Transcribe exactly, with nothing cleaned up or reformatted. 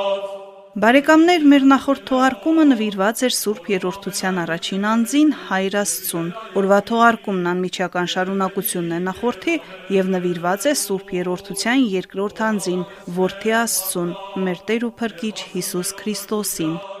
Բարեկամներ, մեր նախորդ թողարկումը նվիրված էր Սուրբ Երրորդության առաջին անձին Հայր Աստծուն։ Օրվա թողարկումն անմիջական շարունակությունն է նախորդի եւ նվիրված է Սուրբ Երրորդության երկրորդ անձին Որդի Աստծուն, մեր Տեր ու Փրկիչ Հիսուս Քրիստոսին։